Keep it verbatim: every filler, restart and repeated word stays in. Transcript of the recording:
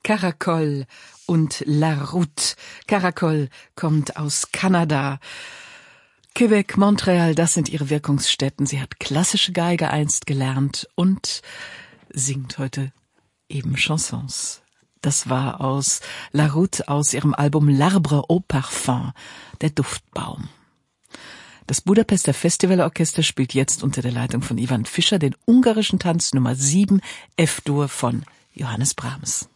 Caracol und La Route. Caracol kommt aus Kanada. Quebec, Montreal, das sind ihre Wirkungsstätten. Sie hat klassische Geige einst gelernt und singt heute eben Chansons. Das war aus La Route, aus ihrem Album L'Arbre au Parfum, der Duftbaum. Das Budapester Festivalorchester spielt jetzt unter der Leitung von Ivan Fischer den ungarischen Tanz Nummer sieben F-Dur von Johannes Brahms.